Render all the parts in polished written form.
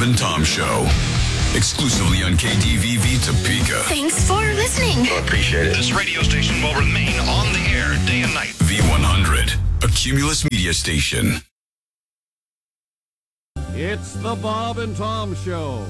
and Tom Show. Exclusively on KDVV Topeka. Thanks for listening. I appreciate it. This radio station will remain on the air day and night. V100, a Cumulus media station. It's the Bob and Tom Show.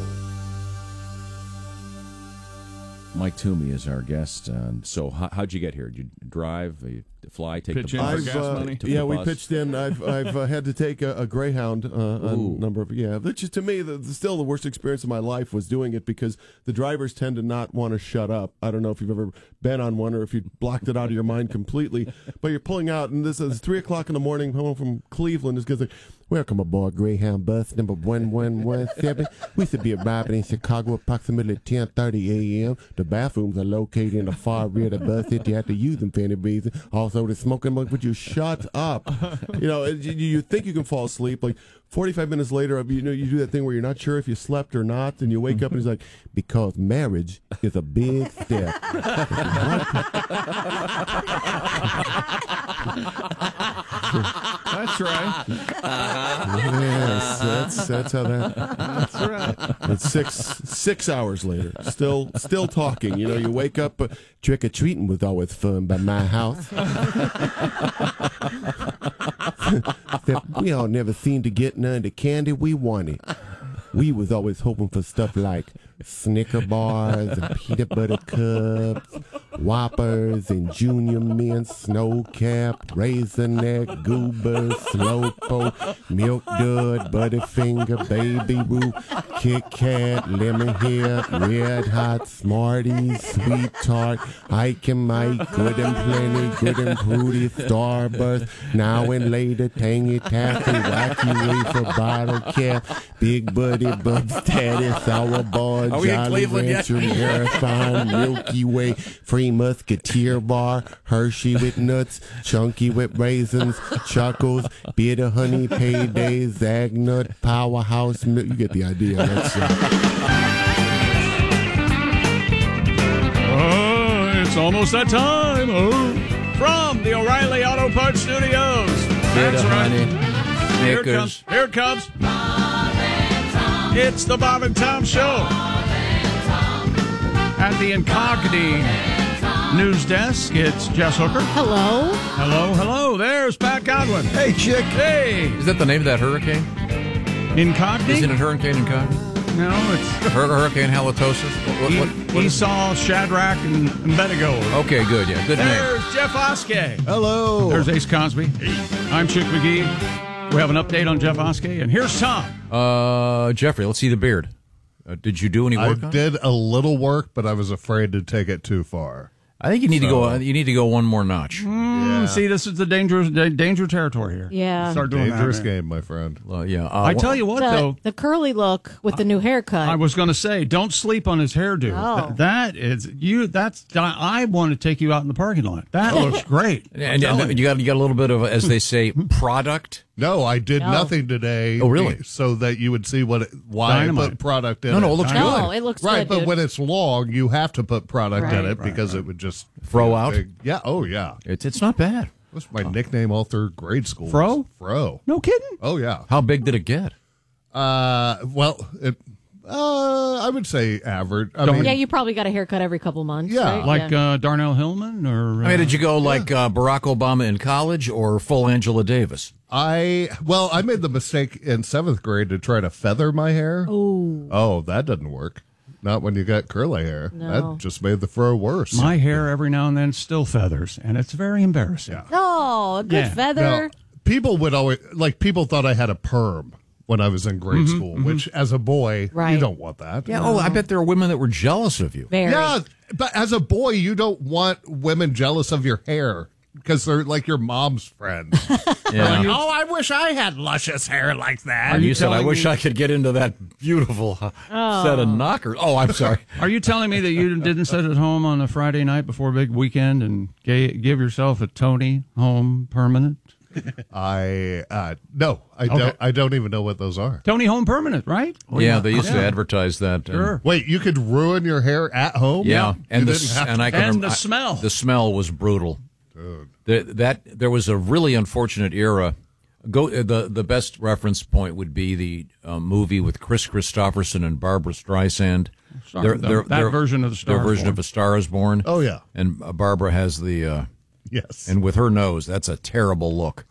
Mike Toomey is our guest. So how'd you get here? Did you drive, fly, take Pitch the in bus? for gas money? Yeah, we pitched in. I've had to take a Greyhound a number of which is, to me, still the worst experience of my life was doing it because the drivers tend to not want to shut up. I don't know if you've ever been on one or if you blocked it out of your mind completely, but you're pulling out, and this is 3 o'clock in the morning, home from Cleveland. This guy's like, "Welcome aboard Greyhound bus number 1117. We should be arriving in Chicago approximately 10:30 a.m. The bathrooms are located in the far rear of the bus if you have to use them for any reason. Also, the smoking bunk, would you shut up?" You think you can fall asleep. Like 45 minutes later, you do that thing where you're not sure if you slept or not, and you wake up and he's like, "Because marriage is a big step." That's right. Yes, that's how that. That's right. And 6 hours later, still talking. You wake up. Trick or treating was always fun by my house. We all never seemed to get none of the candy we wanted. We was always hoping for stuff like Snicker bars and peanut butter cups, Whoppers and Junior Mint, Snow Cap, Raisinette, Goober, Slowpoke, Milk Dud, Butterfinger, Baby Ruth, Kit Kat, Lemon Hip, Red Hot, Smarties, Sweet Tart, Ike and Mike, Good and Plenty, Good and Fruity, Starburst, Now and Later, Tangy Taffy, Wacky Wafer, Bottle Cap, Big Buddy, Bug Status, Sour Bar, Are we in Jolly Cleveland yet? Rancher, Marathon, Milky Way, Free Musketeer Bar, Hershey with nuts, Chunky with raisins, Chuckles, Bitter Honey Payday, Zagnut, Powerhouse Milk. You get the idea. That's It's almost that time. From the O'Reilly Auto Parts Studios. That's right. Here it comes. Here it comes. It's the Bob and Tom Show. At the Incognito News Desk, it's Jess Hooker. Hello. Hello. There's Pat Godwin. Hey, chick. Hey. Is that the name of that hurricane? Incognito? Isn't it Hurricane Incognito? No, it's Hurricane Halitosis? What is Esau, Shadrach, and Abednego. Okay, good, yeah. Good name. There's Jeff Oskey. Hello. There's Ace Cosby. I'm Chick McGee. We have an update on Jeff Oskey, and here's Tom. Jeffrey, let's see the beard. Did you do any work on I it? did a little work, but I was afraid to take it too far. I think you need to go. You need to go one more notch. Yeah. See, this is the danger territory here. Yeah. Start doing Dangerous that, man. game, my friend. Yeah. I tell you what, though. The curly look with the new haircut. I was going to say, don't sleep on his hairdo. Oh. That is you. That's I want to take you out in the parking lot. That looks great. and you got a little bit of, as they say, product. No, I did nothing today. Oh, really? So that you would see why Dynamite. I put product in No, it. it looks no, good. it looks Right, good. but dude. when it's long, you have to put product in Right. it because it would just Throw out? Yeah. Oh, yeah. It's not bad. That's my nickname all through grade school. Fro? Fro. No kidding. Oh, yeah. How big did it get? Well, I would say average. I mean, yeah, you probably got a haircut every couple months. Yeah. right? Like Darnell Hillman, or I mean, did you go like Barack Obama in college or full Angela Davis? I made the mistake in 7th grade to try to feather my hair. Oh, that doesn't work. Not when you got curly hair. No. That just made the fro worse. my hair every now and then still feathers, and it's very embarrassing. Yeah. Oh, a good Yeah. feather. Now, people would always people thought I had a perm when I was in grade school, which as a boy, Right. you don't want that. Yeah. Oh, I bet there are women that were jealous of you. Very. Yeah, but as a boy, you don't want women jealous of your hair because they're like your mom's friends. Yeah. Oh, I wish I had luscious hair like that. And you said, I telling wish me- I could get into that beautiful set of knockers. Oh, I'm sorry. Are you telling me that you didn't sit at home on a Friday night before a big weekend and give yourself a Tony Home Permanent? No, I Okay. don't. I don't even know what those are. Tony Home Permanent, right? Yeah, they used to advertise that. Sure. Wait, you could ruin your hair at home? Yeah, and You the didn't have and to- I can And the smell. The smell was brutal. Dude. There was a really unfortunate era The best reference point would be the movie with Chris Christopherson and Barbara Streisand. That version of the Star their is version Born. of A Star Is Born. Oh, yeah. And Barbara has the Yes. and with her nose, that's a terrible look.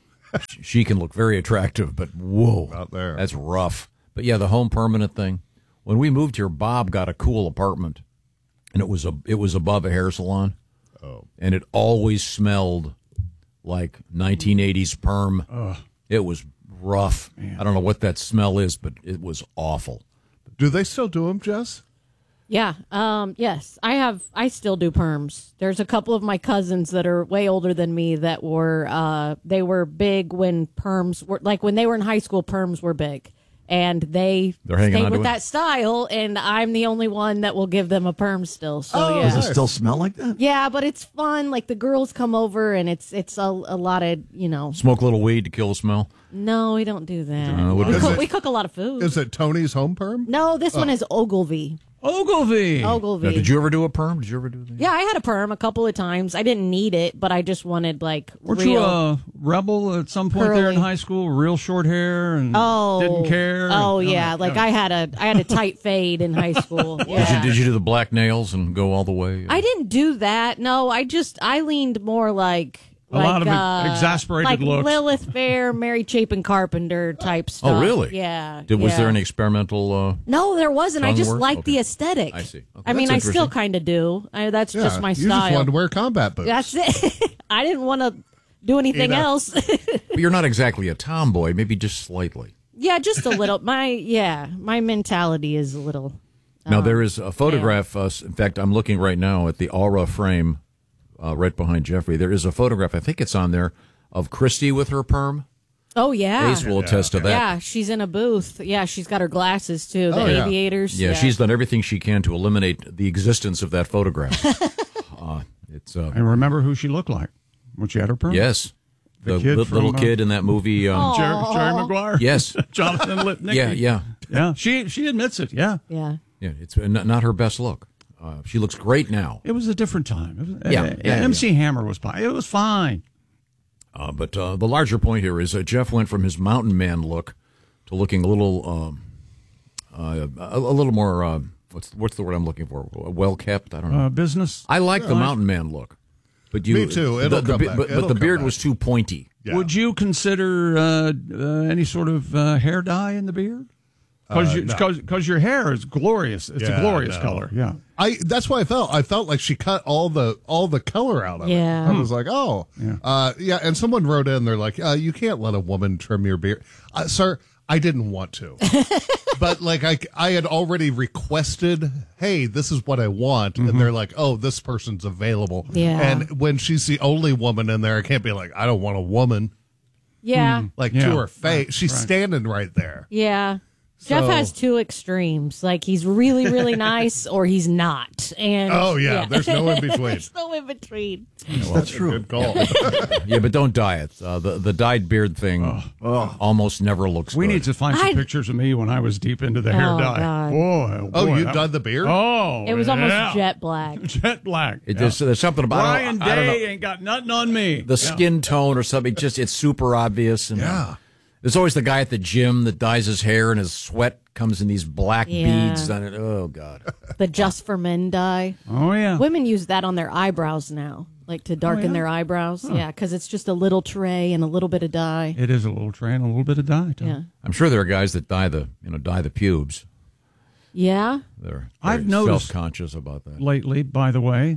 She can look very attractive, but whoa, Out there. that's rough. But yeah, the home permanent thing. When we moved here, Bob got a cool apartment, and it was above a hair salon. Oh. And it always smelled like 1980s perm. It was rough. I don't know what that smell is, but it was awful. Do they still do them, Jess? Yeah. Yes. I still do perms. There's a couple of my cousins that are way older than me that were they were big when perms were, like when they were in high school, perms were big. And they're hanging stayed on to with it? that style, and I'm the only one that will give them a perm still. So Oh, yeah. Does it still smell like that? Yeah, but it's fun. Like the girls come over, and it's a lot of, you know. Smoke a little weed to kill the smell. No, we don't do that. what we, is cook, it? we cook a lot of food. Is it Tony's home perm? No, this one is Ogilvy. Ogilvy. Ogilvy. Now, did you ever do a perm? Did you ever do that? Yeah, I had a perm a couple of times. I didn't need it, but I just wanted like Weren't real. you a rebel at some point there in curly. high school? Real short hair and Oh, didn't care. Oh yeah, like I had a tight fade in high school. Yeah. Did you do the black nails and go all the way? I didn't do that. No, I leaned more like A lot of exasperated like looks. Lilith Fair, Mary Chapin Carpenter type stuff. Oh, really? Yeah. Was yeah. there an experimental? No, there wasn't. I tongue just work? liked Okay. the aesthetic. I see. Okay. I mean, That's I still interesting. kind of do. That's Yeah, just my you style. just wanted to wear combat boots. That's it. I didn't want to do anything You know. else. But you're not exactly a tomboy, maybe just slightly. Yeah, just a little. My mentality is a little. Now there is a photograph. In fact, I'm looking right now at the Aura frame, right behind Jeffrey. There is a photograph. I think it's on there of Christy with her perm. Oh yeah. Ace will attest to that. Yeah, she's in a booth. Yeah, she's got her glasses too, the Oh, yeah. aviators. Yeah, she's done everything she can to eliminate the existence of that photograph. It's I remember who she looked like when she had her perm. yes, The the kid little from, kid in that movie. Jerry Maguire. Yes, Jonathan Lipnicki. yeah. Yeah. She admits it. Yeah. Yeah. Yeah, it's not her best look. She looks great now. It was a different time. Yeah, MC Hammer was fine. It was fine. But the larger point here is Jeff went from his mountain man look to looking a little more. What's the word I'm looking for? Well kept. I don't know. Business. I like the mountain man look, but you. Me too. It'll come back. But It'll the come beard back. was too pointy. Yeah. Would you consider any sort of hair dye in the beard? Because your hair is glorious. It's a Yeah, glorious no. color. Yeah. That's what I felt. I felt like she cut all the color out of Yeah. it. I was like, oh, yeah. And someone wrote in, they're like, you can't let a woman trim your beard, sir. I didn't want to, but like I had already requested, hey, this is what I want, and they're like, oh, this person's available. Yeah. And when she's the only woman in there, I can't be like, I don't want a woman Yeah. like Yeah. to her face. She's standing right there. Yeah. Jeff So- has two extremes. Like he's really, really nice or he's not. And Oh yeah, there's no in between. there's no in between. That's true. Good call. Yeah, but don't dye it. The dyed beard thing almost never looks. We good. need to find some pictures of me when I was deep into the hair Oh, dye. God. Boy, Oh, boy, you that- dyed the beard? Oh, It was almost yeah. jet black. Jet black. There's something about Brian I don't know, Day ain't got nothing on me. the skin tone or something. Just it's super obvious. And, Yeah. There's always the guy at the gym that dyes his hair and his sweat comes in these black Yeah. beads on it. Oh God. The Just for Men dye. Oh yeah. Women use that on their eyebrows now, like to darken their eyebrows. Yeah, because it's just a little tray and a little bit of dye. It is a little tray and a little bit of dye. Too. Yeah. I'm sure there are guys that dye the pubes. Yeah. They're I've very noticed- self-conscious about that. Lately, by the way,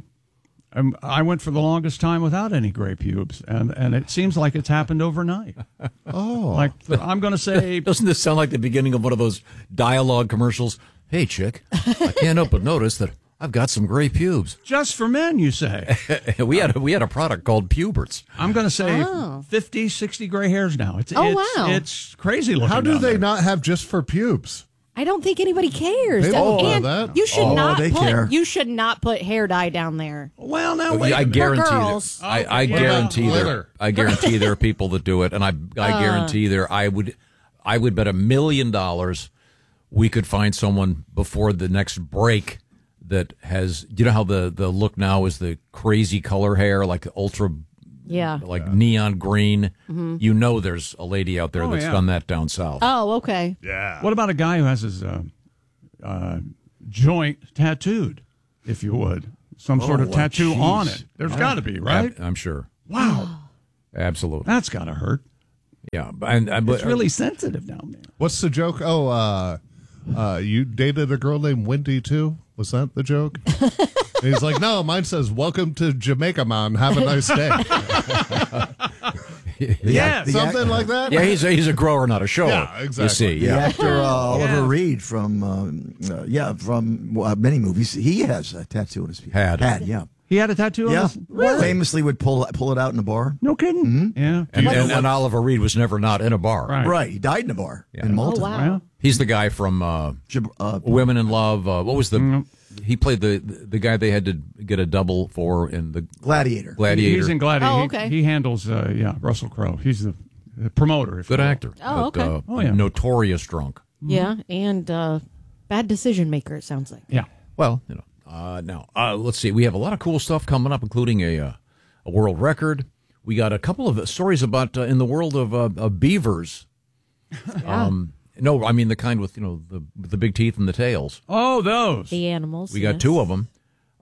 I went for the longest time without any gray pubes, and it seems like it's happened overnight. Oh. Like I'm going to say, Doesn't this sound like the beginning of one of those dialogue commercials? Hey, chick, I can't help but notice that I've got some gray pubes. just for men, you say. we had a product called Puberts. I'm going to say Oh. 50, 60 gray hairs now. It's wow. It's crazy looking. How do down they there. not have just for pubes? I don't think anybody cares. They won't know and that. you should not they care. put hair dye down there. Well, now wait. I a minute. guarantee girls. that. I Okay. guarantee What about there. glitter? I guarantee there are people that do it, and I guarantee there. I would bet $1 million we could find someone before the next break that has. You know how the look now is the crazy color hair, like the ultra Yeah. like neon green. You know there's a lady out there that's done that down south. Oh, okay. Yeah. What about a guy who has his joint tattooed, if you would? Some sort of tattoo on it. There's got to be, right? I'm sure. Wow. Absolutely. That's got to hurt. Yeah. But It's really sensitive down there. What's the joke? Oh, you dated a girl named Wendy too? Was that the joke? And he's like, no, mine says, welcome to Jamaica, man. Have a nice day. Yeah, Something like that? Yeah, he's a grower, not a shower. Yeah, exactly. You see, The yeah. actor Oliver Reed from many movies. He has a tattoo on his feet. Had. Yeah. He had a tattoo on his... Famously would pull it out in a bar. No kidding. Yeah. And Oliver Reed was never not in a bar. Right. He died in a bar in Malta. Oh, wow. Well, He's the guy from Women in Love. What was the? He played the guy they had to get a double for in the Gladiator. he's in Gladiator. Oh, okay. He handles, Russell Crowe. He's the promoter. If good you will. actor. Oh, but, okay. Notorious drunk. Yeah, and bad decision maker, it sounds like. Yeah. Well, now let's see. We have a lot of cool stuff coming up, including a world record. We got a couple of stories about in the world of beavers. Yeah. No, I mean the kind with the big teeth and the tails. Oh, those. The animals. We got two of them.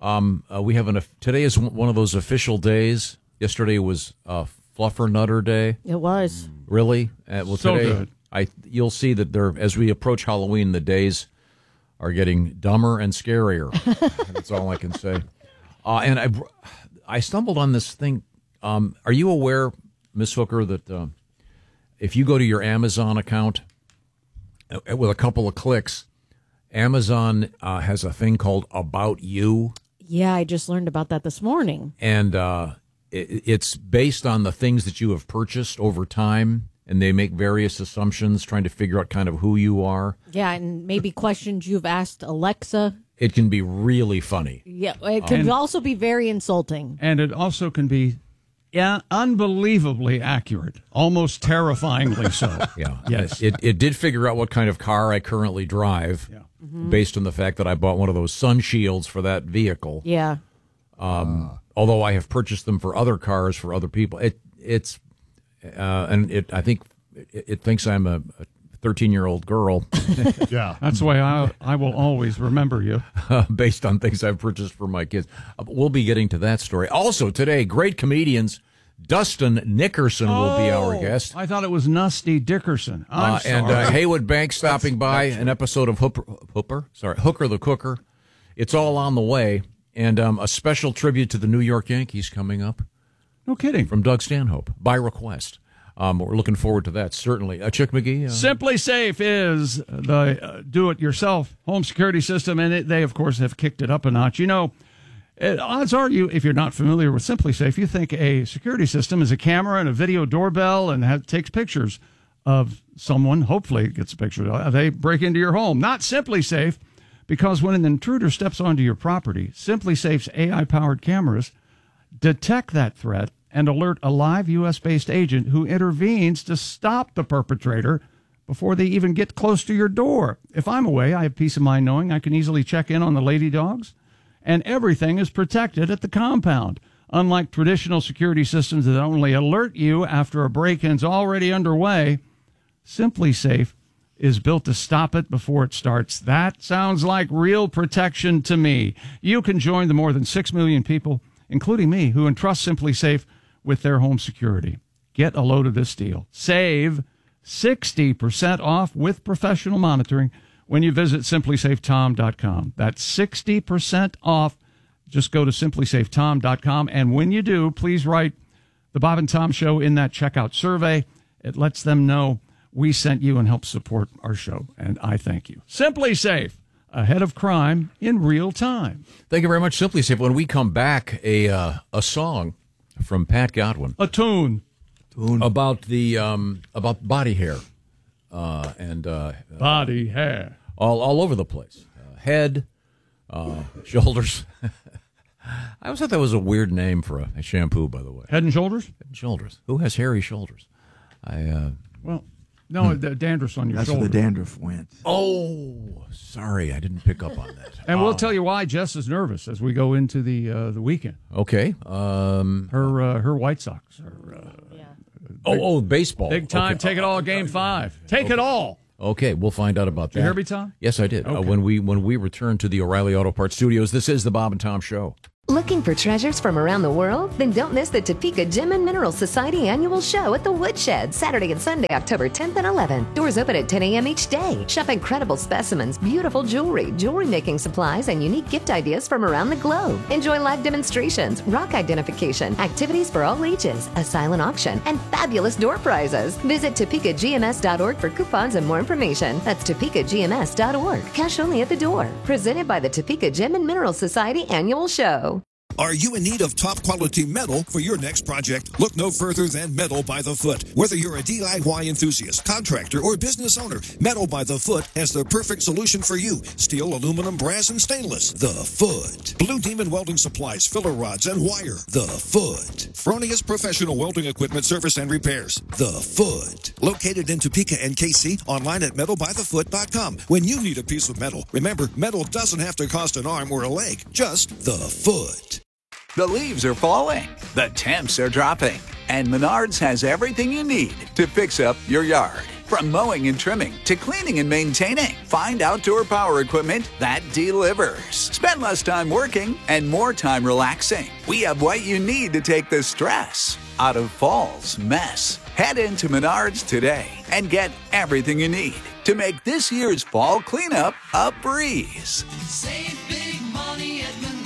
We have today is one of those official days. Yesterday was Fluffer Nutter Day. It was. Really? Well, So today good. you'll see that as we approach Halloween, the days are getting dumber and scarier. That's all I can say. And I stumbled on this thing. Are you aware, Miss Hooker, that if you go to your Amazon account with a couple of clicks, Amazon has a thing called About You. Yeah, I just learned about that this morning. And it's based on the things that you have purchased over time, and they make various assumptions trying to figure out kind of who you are. Yeah, and maybe questions you've asked Alexa. It can be really funny. Yeah, it could also be very insulting. And it also can be unbelievably accurate, almost terrifyingly so. Yeah. Yes. It did figure out what kind of car I currently drive based on the fact that I bought one of those sun shields for that vehicle. Yeah. Although I have purchased them for other cars for other people. I think it thinks I'm a 13-year-old girl Yeah. That's the way I will always remember you. based on things I've purchased for my kids. We'll be getting to that story. Also today, great comedians. Dustin Nickerson will be our guest. I thought it was Nusty Dickerson. I'm sorry. And Haywood Banks stopping by, an episode of Hooker the Cooker. It's all on the way. And a special tribute to the New York Yankees coming up No kidding. from Doug Stanhope by request. We're looking forward to that, certainly. Chick McGee? Simply Safe is the do-it-yourself home security system, and they, of course, have kicked it up a notch. Odds are if you're not familiar with Simply Safe, you think a security system is a camera and a video doorbell and takes pictures of someone. Hopefully it gets a picture. They break into your home. Not Simply Safe, because when an intruder steps onto your property, Simply Safe's AI-powered cameras detect that threat and alert a live U.S.-based agent who intervenes to stop the perpetrator before they even get close to your door. If I'm away, I have peace of mind knowing I can easily check in on the lady dogs, and everything is protected at the compound. Unlike traditional security systems that only alert you after a break-in's already underway, Simply Safe is built to stop it before it starts. That sounds like real protection to me. You can join the more than 6 million people, including me, who entrust Simply Safe with their home security. Get a load of this deal. Save 60% off with professional monitoring when you visit simplysafetom.com. That's 60% off. Just go to simplysafetom.com. And when you do, please write the Bob and Tom Show in that checkout survey. It lets them know we sent you and help support our show. And I thank you. Simply Safe, ahead of crime in real time. Thank you very much, Simply Safe. When we come back, a song from Pat Godwin. A tune. About about body hair. And Body hair. all over the place. Head, shoulders. I always thought that was a weird name for a shampoo, by the way. Head and shoulders? Head and shoulders. Who has hairy shoulders? Well, no, the dandruff's on your That's shoulder. where the dandruff went. Oh, Sorry, I didn't pick up on that. And we'll tell you why Jess is nervous as we go into the weekend. Okay. Her White Sox are baseball. big time. Okay. Take it all. Game 5. Take it all. Okay, we'll find out about that. Did you hear me, Tom? Yes, I did. Okay. When we return to the O'Reilly Auto Parts studios, this is the Bob and Tom Show. Looking for treasures from around the world? Then don't miss the Topeka Gem and Mineral Society annual show at the Woodshed, Saturday and Sunday, October 10th and 11th. Doors open at 10 a.m. each day. Shop incredible specimens, beautiful jewelry making supplies, and unique gift ideas from around the globe. Enjoy live demonstrations, rock identification, activities for all ages, a silent auction, and fabulous door prizes. Visit TopekaGMS.org for coupons and more information. That's TopekaGMS.org. Cash only at the door. Presented by the Topeka Gem and Mineral Society annual show. Are you in need of top quality metal for your next project? Look no further than Metal by the Foot. Whether you're a DIY enthusiast, contractor, or business owner, Metal by the Foot has the perfect solution for you. Steel, aluminum, brass, and stainless. The Foot. Blue Demon Welding Supplies, filler rods, and wire. The Foot. Fronius Professional Welding Equipment Service and Repairs. The Foot. Located in Topeka and KC, online at metalbythefoot.com. When you need a piece of metal, remember, metal doesn't have to cost an arm or a leg. Just the Foot. The leaves are falling, the temps are dropping, and Menards has everything you need to fix up your yard. From mowing and trimming to cleaning and maintaining, find outdoor power equipment that delivers. Spend less time working and more time relaxing. We have what you need to take the stress out of fall's mess. Head into Menards today and get everything you need to make this year's fall cleanup a breeze. Save big money at Menards.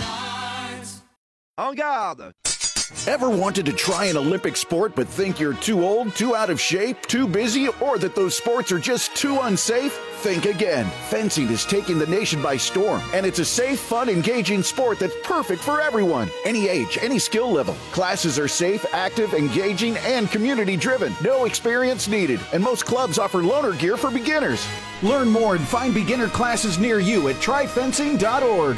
En garde! Ever wanted to try an Olympic sport but think you're too old, too out of shape, too busy, or that those sports are just too unsafe? Think again. Fencing is taking the nation by storm, and it's a safe, fun, engaging sport that's perfect for everyone. Any age, any skill level. Classes are safe, active, engaging, and community-driven. No experience needed, and most clubs offer loaner gear for beginners. Learn more and find beginner classes near you at tryfencing.org.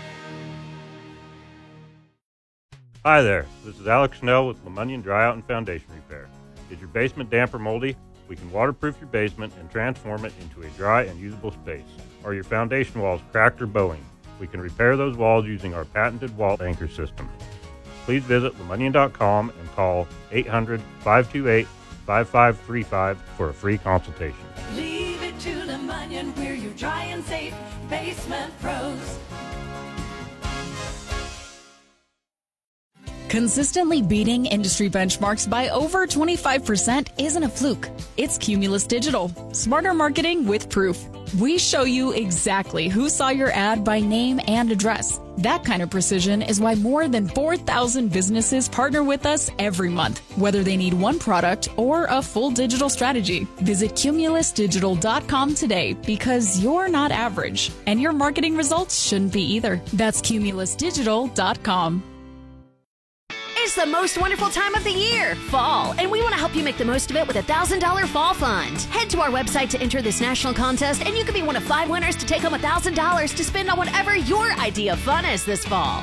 Hi there, this is Alex Snell with Lemunion Dryout and Foundation Repair. Is your basement damp or moldy? We can waterproof your basement and transform it into a dry and usable space. Are your foundation walls cracked or bowing? We can repair those walls using our patented wall anchor system. Please visit Lemunion.com and call 800-528-5535 for a free consultation. Leave it to Lemunion, we're your dry and safe basement pros. Consistently beating industry benchmarks by over 25% isn't a fluke. It's Cumulus Digital. Smarter marketing with proof. We show you exactly who saw your ad by name and address. That kind of precision is why more than 4,000 businesses partner with us every month, whether they need one product or a full digital strategy. Visit cumulusdigital.com today because you're not average, and your marketing results shouldn't be either. That's cumulusdigital.com. It's the most wonderful time of the year, fall, and we want to help you make the most of it with a $1,000 fall fund. Head to our website to enter this national contest, and you could be one of 5 winners to take home $1,000 to spend on whatever your idea of fun is this fall.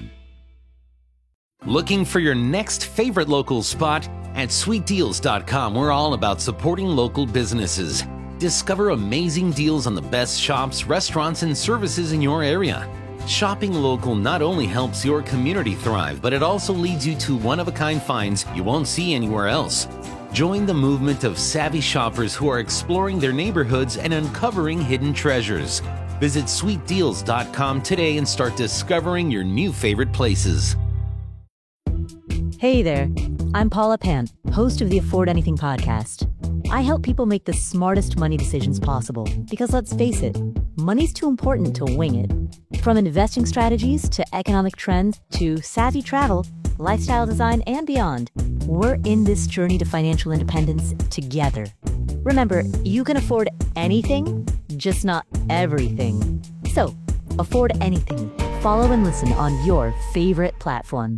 Looking for your next favorite local spot? At sweetdeals.com, we're all about supporting local businesses. Discover amazing deals on the best shops, restaurants, and services in your area. Shopping local not only helps your community thrive, but it also leads you to one-of-a-kind finds you won't see anywhere else. Join the movement of savvy shoppers who are exploring their neighborhoods and uncovering hidden treasures. Visit sweetdeals.com today and start discovering your new favorite places. Hey there, I'm Paula Pant, host of the Afford Anything podcast. I help people make the smartest money decisions possible because, let's face it, money's too important to wing it. From investing strategies to economic trends to savvy travel, lifestyle design, and beyond, we're in this journey to financial independence together. Remember, you can afford anything, just not everything. So, afford anything. Follow and listen on your favorite platform.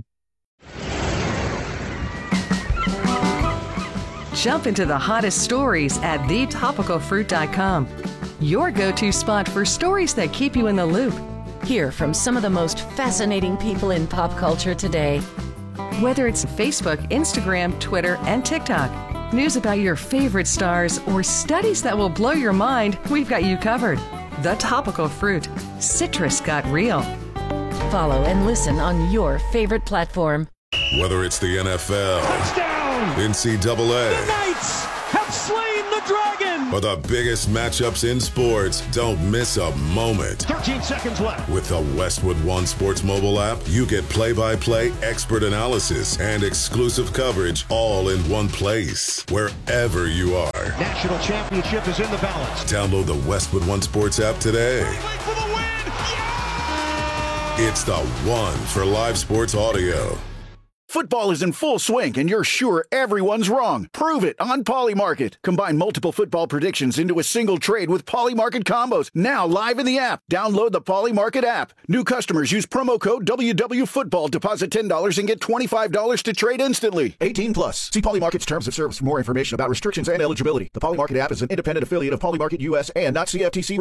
Jump into the hottest stories at thetopicalfruit.com. Your go-to spot for stories that keep you in the loop. Hear from some of the most fascinating people in pop culture today. Whether it's Facebook, Instagram, Twitter, and TikTok, news about your favorite stars, or studies that will blow your mind, we've got you covered. The Topical Fruit. Citrus got real. Follow and listen on your favorite platform. Whether it's the NFL, touchdown, NCAA, the Knights have slain the dragon, or the biggest matchups in sports, don't miss a moment. 13 seconds left. With the Westwood One Sports mobile app, you get play-by-play expert analysis and exclusive coverage all in one place, wherever you are. National championship is in the balance. Download the Westwood One Sports app today. For the win! Yeah! It's the one for live sports audio. Football is in full swing, and you're sure everyone's wrong. Prove it on Polymarket. Combine multiple football predictions into a single trade with Polymarket combos. Now live in the app. Download the Polymarket app. New customers use promo code WWFootball. Deposit $10 and get $25 to trade instantly. 18 plus. See Polymarket's terms of service for more information about restrictions and eligibility. The Polymarket app is an independent affiliate of Polymarket US and not CFTC.